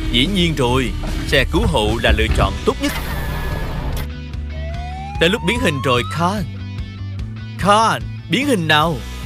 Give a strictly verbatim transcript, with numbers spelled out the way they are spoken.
Dĩ nhiên rồi, xe cứu hộ là lựa chọn tốt nhất. Tới lúc biến hình rồi, Khan. Khan, biến hình nào.